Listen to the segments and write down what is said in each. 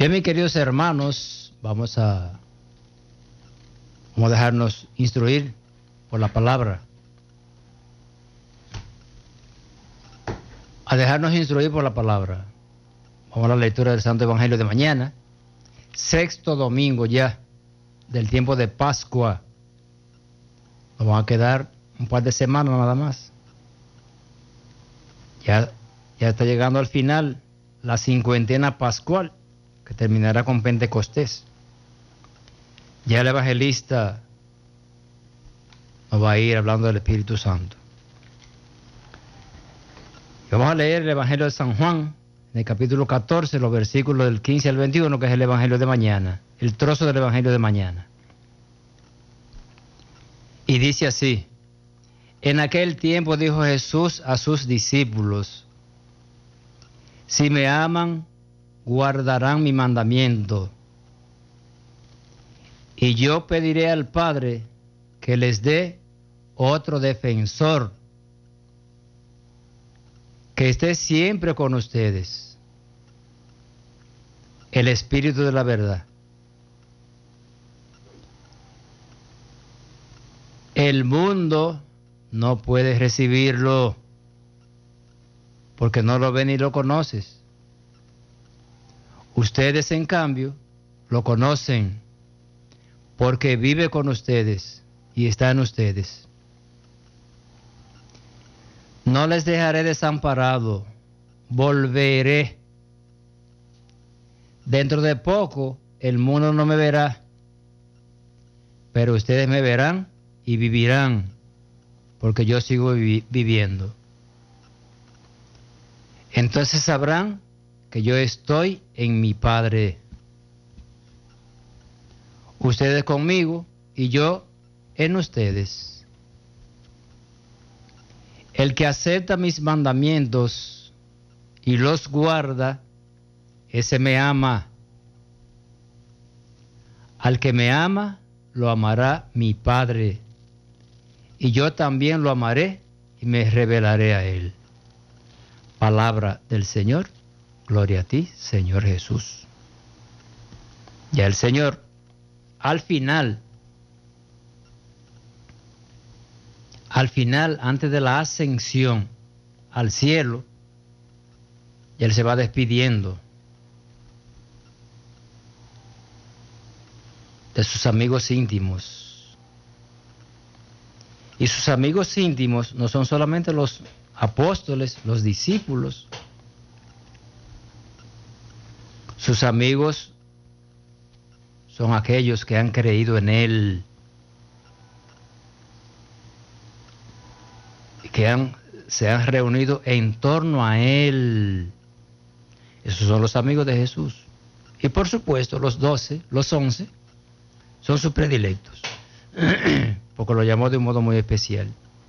Bien, mis queridos hermanos, vamos a dejarnos instruir por la palabra. A dejarnos instruir por la palabra. Vamos a la lectura del Santo Evangelio de mañana. Sexto domingo ya del tiempo de Pascua. Nos van a quedar un par de semanas nada más. Ya está llegando al final la cincuentena pascual, que terminará con Pentecostés. Ya el evangelista nos va a ir hablando del Espíritu Santo. Vamos a leer el Evangelio de San Juan, en el capítulo 14, los versículos del 15 al 21, que es el Evangelio de mañana, el trozo del Evangelio de mañana. Y dice así: en aquel tiempo dijo Jesús a sus discípulos: si me aman, guardarán mi mandamiento. Y yo pediré al Padre que les dé otro defensor, que esté siempre con ustedes, el Espíritu de la verdad. El mundo no puede recibirlo porque no lo ven ni lo conoces. Ustedes, en cambio, lo conocen porque vive con ustedes y está en ustedes. No les dejaré desamparado, volveré. Dentro de poco el mundo no me verá, pero ustedes me verán y vivirán, porque yo sigo viviendo. Entonces sabrán que yo estoy en mi Padre, ustedes conmigo y yo en ustedes. El que acepta mis mandamientos y los guarda, ese me ama. Al que me ama, lo amará mi Padre, y yo también lo amaré y me revelaré a él. Palabra del Señor. Gloria a ti, Señor Jesús. Ya el Señor, al final, antes de la ascensión al cielo, Él se va despidiendo de sus amigos íntimos. Y sus amigos íntimos no son solamente los apóstoles, los discípulos. Sus amigos son aquellos que han creído en Él y que se han reunido en torno a Él. Esos son los amigos de Jesús. Y por supuesto los 12, los 11, son sus predilectos, porque lo llamó de un modo muy especial.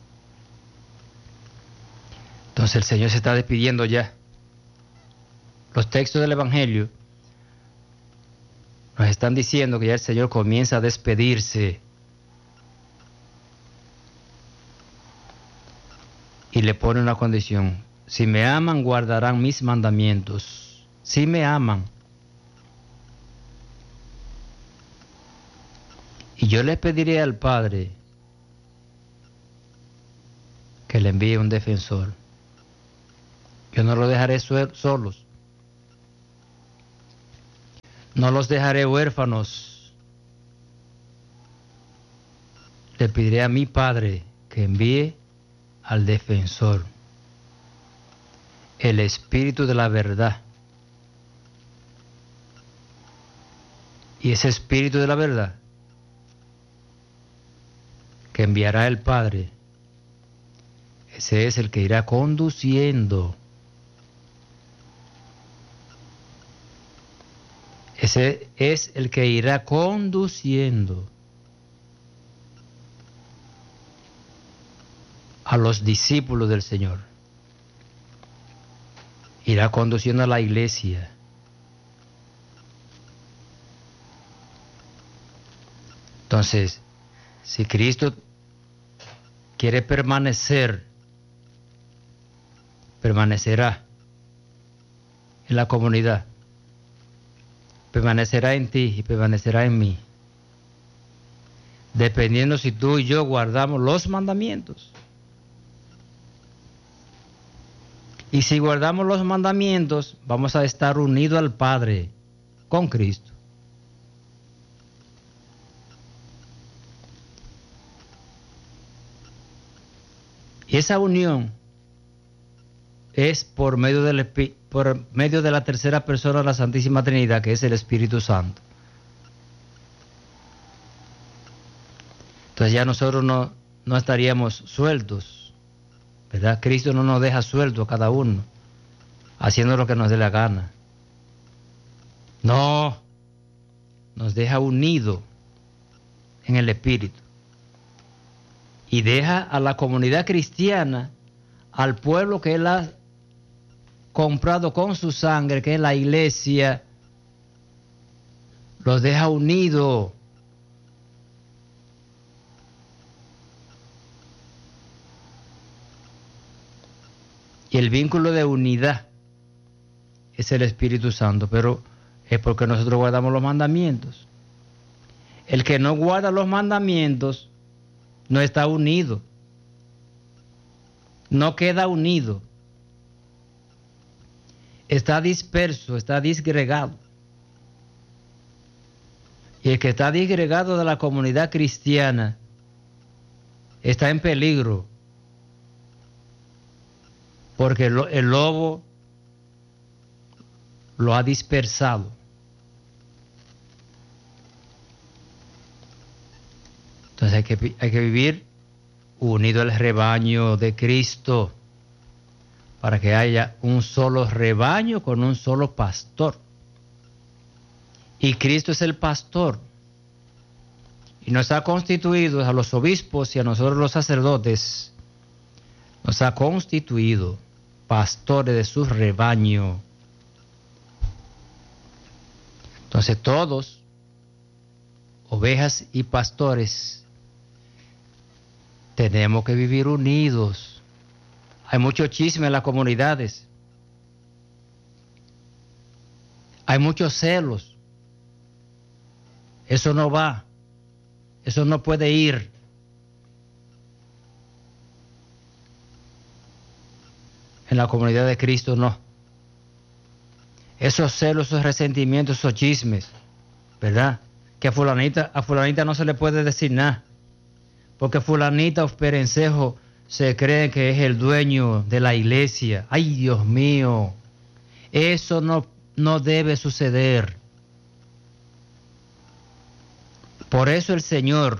Entonces el Señor se está despidiendo ya. Los textos del Evangelio nos están diciendo que ya el Señor comienza a despedirse. Y le pone una condición: si me aman, guardarán mis mandamientos. Si me aman. Y yo le pediré al Padre que le envíe un defensor. Yo no los dejaré solos. No los dejaré huérfanos. Le pediré a mi Padre que envíe al defensor, el Espíritu de la verdad. Y ese Espíritu de la verdad que enviará el Padre, ese es el que irá conduciendo. Ese es el que irá conduciendo a los discípulos del Señor. Irá conduciendo a la iglesia. Entonces, si Cristo quiere permanecer, permanecerá en la comunidad. permanecerá en ti y permanecerá en mí, dependiendo si tú y yo guardamos los mandamientos. Y si guardamos los mandamientos, vamos a estar unidos al Padre con Cristo. Y esa unión es por medio de la tercera persona de la Santísima Trinidad, que es el Espíritu Santo. Entonces ya nosotros no estaríamos sueltos, ¿verdad? Cristo no nos deja sueltos a cada uno, haciendo lo que nos dé la gana. No, nos deja unidos en el Espíritu. Y deja a la comunidad cristiana, al pueblo que Él ha comprado con su sangre, que es la iglesia, los deja unidos. Y el vínculo de unidad es el Espíritu Santo, pero es porque nosotros guardamos los mandamientos. El que no guarda los mandamientos no está unido, no queda unido, está disperso, está disgregado. Y el que está disgregado de la comunidad cristiana está en peligro, porque el lobo lo ha dispersado. Entonces hay que vivir unido al rebaño de Cristo para que haya un solo rebaño con un solo pastor. Y Cristo es el pastor. Y nos ha constituido a los obispos y a nosotros los sacerdotes, nos ha constituido pastores de su rebaño. Entonces todos, ovejas y pastores, tenemos que vivir unidos. Hay mucho chisme en las comunidades. Hay muchos celos. Eso no va. Eso no puede ir. En la comunidad de Cristo no. Esos celos, esos resentimientos, esos chismes, ¿verdad? Que a fulanita no se le puede decir nada. Porque fulanita o perencejo se cree que es el dueño de la iglesia. ¡Ay, Dios mío! Eso no debe suceder. Por eso el Señor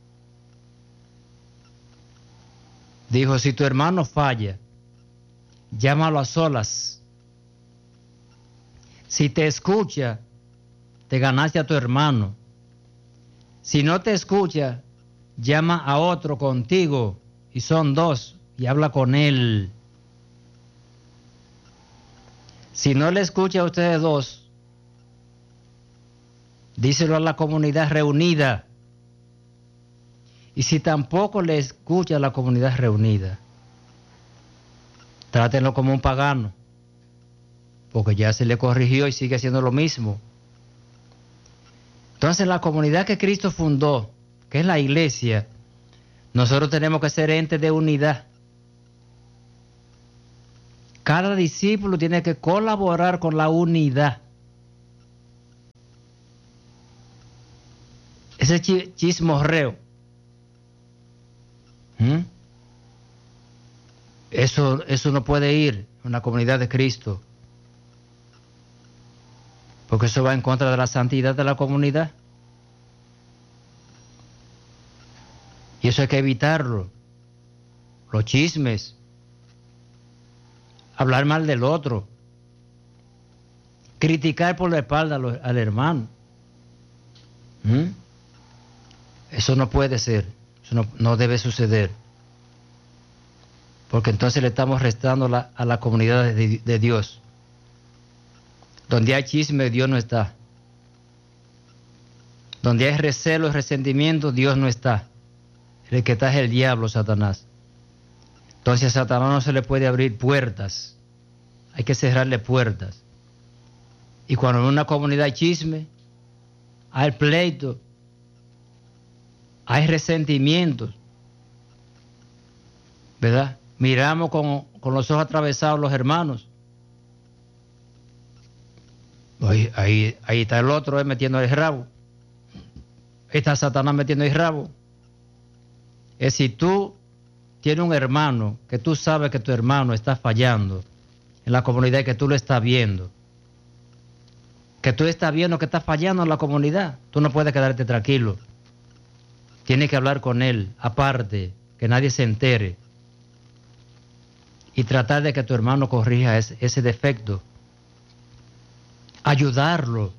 dijo, si tu hermano falla, llámalo a solas. Si te escucha, te ganaste a tu hermano. Si no te escucha, llama a otro contigo, y son dos, y habla con él. Si no le escucha a ustedes dos, díselo a la comunidad reunida. Y si tampoco le escucha a la comunidad reunida, trátenlo como un pagano, porque ya se le corrigió y sigue haciendo lo mismo. Entonces la comunidad que Cristo fundó, que es la iglesia, nosotros tenemos que ser entes de unidad. Cada discípulo tiene que colaborar con la unidad. Ese chismorreo, eso no puede ir en la comunidad de Cristo, porque eso va en contra de la santidad de la comunidad. Y eso hay que evitarlo. Los chismes, hablar mal del otro, criticar por la espalda al hermano. Eso no puede ser, eso no debe suceder. Porque entonces le estamos restando a la comunidad de Dios. Donde hay chisme, Dios no está. Donde hay recelo y resentimiento, Dios no está. El que está es el diablo, Satanás. Entonces a Satanás no se le puede abrir puertas. Hay que cerrarle puertas. Y cuando en una comunidad hay chisme, hay pleito, hay resentimientos, ¿verdad? Miramos con los ojos atravesados los hermanos. Ahí está el otro metiendo el rabo. Ahí está Satanás metiendo el rabo. Es si tú tienes un hermano que tú sabes que tu hermano está fallando en la comunidad y que tú lo estás viendo, que tú estás viendo que está fallando en la comunidad, tú no puedes quedarte tranquilo. Tienes que hablar con él, aparte, que nadie se entere, y tratar de que tu hermano corrija ese defecto. Ayudarlo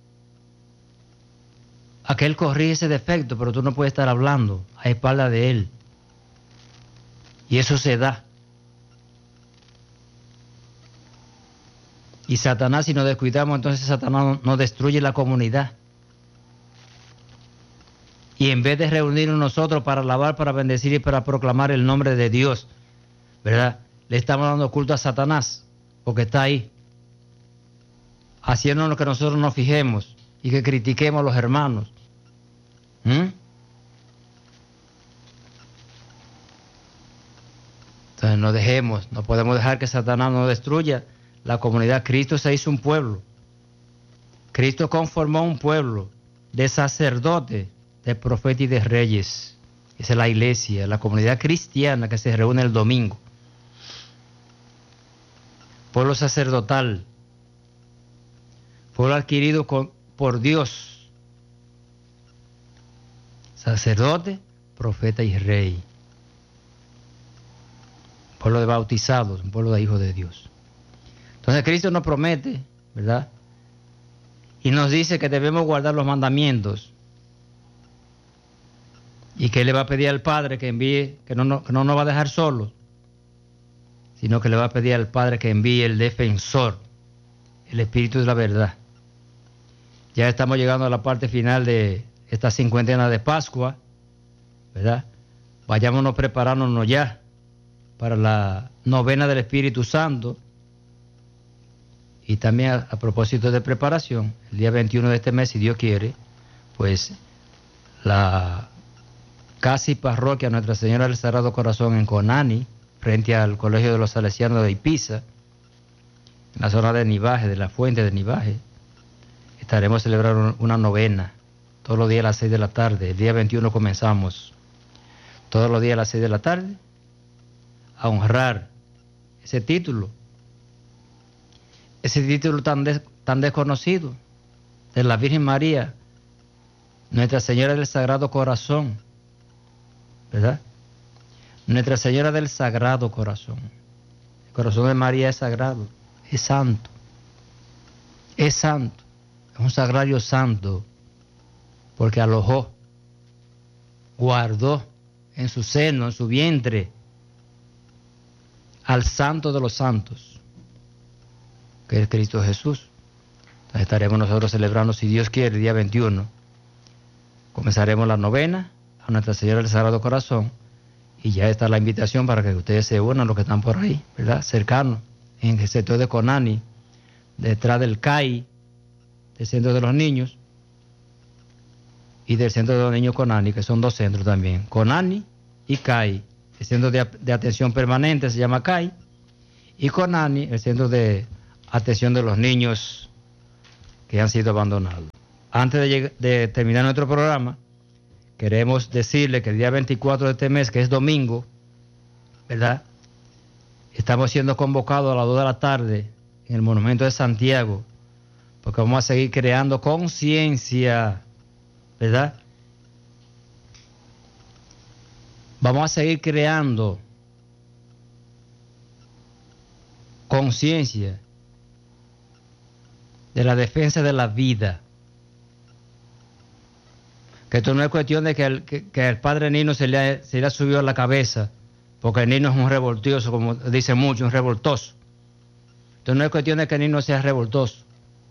a que él corrija ese defecto, pero tú no puedes estar hablando a espaldas de él. Y eso se da. Y Satanás, si nos descuidamos, entonces Satanás nos destruye la comunidad. Y en vez de reunirnos nosotros para alabar, para bendecir y para proclamar el nombre de Dios, ¿verdad? Le estamos dando culto a Satanás, porque está ahí, haciéndonos que nosotros nos fijemos y que critiquemos a los hermanos. Entonces no dejemos, no podemos dejar que Satanás nos destruya la comunidad. Cristo se hizo un pueblo. Cristo conformó un pueblo de sacerdotes, de profetas y de reyes. Esa es la iglesia, la comunidad cristiana que se reúne el domingo. Pueblo sacerdotal, pueblo adquirido por Dios. Sacerdote, profeta y rey. Pueblo de bautizados, un pueblo de hijos de Dios. Entonces Cristo nos promete, ¿verdad? Y nos dice que debemos guardar los mandamientos. Y que Él le va a pedir al Padre que envíe, que no nos va a dejar solos, sino que le va a pedir al Padre que envíe el defensor, el Espíritu de la verdad. Ya estamos llegando a la parte final de esta cincuentena de Pascua, ¿verdad? Vayámonos preparándonos ya para la novena del Espíritu Santo. Y también a propósito de preparación, el día 21 de este mes, si Dios quiere, pues la casi parroquia Nuestra Señora del Sagrado Corazón en Conani, frente al Colegio de los Salesianos de Ipiza, en la zona de Nivaje, de la fuente de Nivaje, estaremos celebrando una novena, todos los días a las 6 de la tarde. El día 21 comenzamos, todos los días a las 6 de la tarde, a honrar ese título tan desconocido de la Virgen María, Nuestra Señora del Sagrado Corazón, ¿verdad? Nuestra Señora del Sagrado Corazón. El corazón de María es sagrado, es santo, es un sagrario santo, porque alojó, guardó en su seno, en su vientre, al Santo de los Santos, que es Cristo Jesús. Entonces estaremos nosotros celebrando, si Dios quiere, el día 21. Comenzaremos la novena a Nuestra Señora del Sagrado Corazón, y ya está la invitación para que ustedes se unan, los que están por ahí, ¿verdad? Cercanos, en el sector de Conani, detrás del CAI, del Centro de los Niños, y del Centro de los Niños Conani, que son dos centros también, Conani y CAI. El Centro de Atención Permanente se llama CAI, y Conani, el Centro de Atención de los Niños que han sido abandonados. Antes de terminar nuestro programa, queremos decirle que el día 24 de este mes, que es domingo, ¿verdad? Estamos siendo convocados a las 2 de la tarde en el Monumento de Santiago, porque vamos a seguir creando conciencia, ¿verdad? Vamos a seguir creando conciencia de la defensa de la vida. Que esto no es cuestión de que el padre Nino se le ha subido a la cabeza, porque el Nino es un revoltoso, como dice mucho, un revoltoso. Entonces no es cuestión de que el Nino sea revoltoso.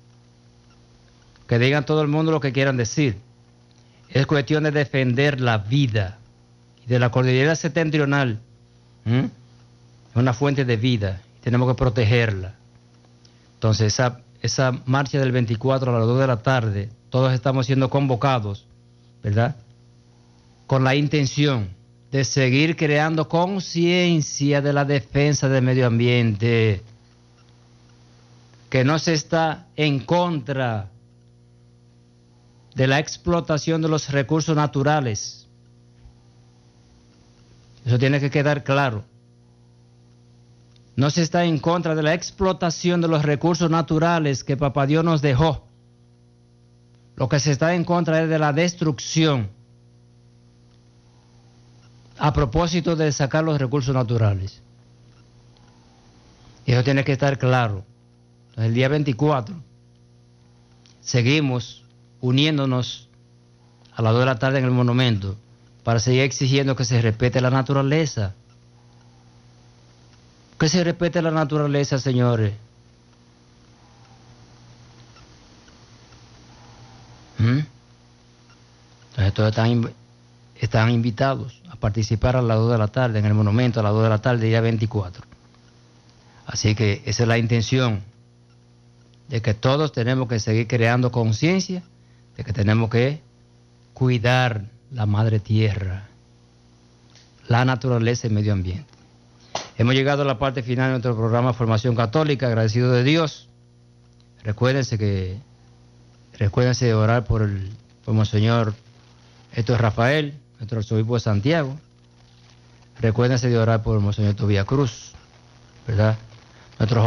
Que digan todo el mundo lo que quieran decir. Es cuestión de defender la vida. Y de la cordillera septentrional, es una fuente de vida, y tenemos que protegerla. Entonces esa marcha del 24 a las 2 de la tarde, todos estamos siendo convocados, ¿verdad? Con la intención de seguir creando conciencia de la defensa del medio ambiente, que no se está en contra de la explotación de los recursos naturales. Eso tiene que quedar claro. No se está en contra de la explotación de los recursos naturales que Papá Dios nos dejó. Lo que se está en contra es de la destrucción a propósito de sacar los recursos naturales. Y eso tiene que estar claro. Entonces, el día 24 seguimos uniéndonos a las 2 de la tarde en el monumento para seguir exigiendo que se respete la naturaleza. Que se respete la naturaleza, señores. Entonces todos están invitados a participar a las 2 de la tarde en el monumento, a las 2 de la tarde, día 24. Así que esa es la intención, de que todos tenemos que seguir creando conciencia, de que tenemos que cuidar la madre tierra, la naturaleza y el medio ambiente. Hemos llegado a la parte final de nuestro programa Formación Católica, agradecido de Dios. Recuérdense de orar por Monseñor Héctor Rafael, nuestro arzobispo de Santiago. Recuérdense de orar por Monseñor Tobías Cruz, ¿verdad? Nuestros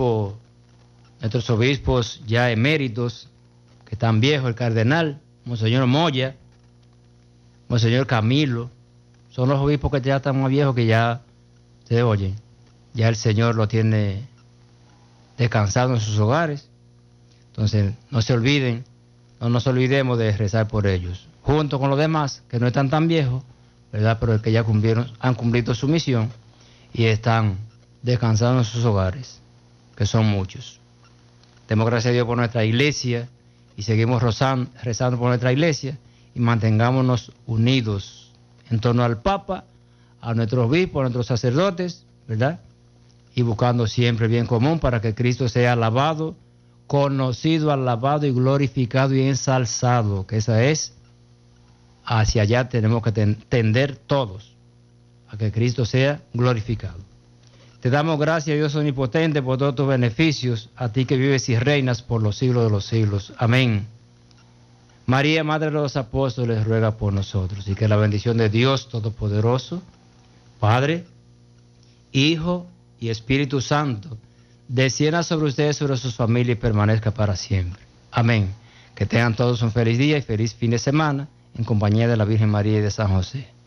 obispos ya eméritos, que están viejos, el cardenal, Monseñor Moya, Monseñor Camilo, son los obispos que ya están más viejos, que ya se oyen, ya el Señor lo tiene descansado en sus hogares. Entonces no nos olvidemos de rezar por ellos, junto con los demás que no están tan viejos, ¿verdad? Pero que ya han cumplido su misión y están descansando en sus hogares, que son muchos. Demos gracias a Dios por nuestra iglesia y seguimos rezando por nuestra iglesia, y mantengámonos unidos en torno al Papa, a nuestros obispos, a nuestros sacerdotes, ¿verdad? Y buscando siempre el bien común para que Cristo sea alabado, conocido, alabado y glorificado y ensalzado, que esa es, hacia allá tenemos que tender todos, a que Cristo sea glorificado. Te damos gracias, Dios omnipotente, por todos tus beneficios, a ti que vives y reinas por los siglos de los siglos. Amén. María, Madre de los Apóstoles, ruega por nosotros, y que la bendición de Dios Todopoderoso, Padre, Hijo y Espíritu Santo, descienda sobre ustedes, sobre sus familias, y permanezca para siempre. Amén. Que tengan todos un feliz día y feliz fin de semana, en compañía de la Virgen María y de San José.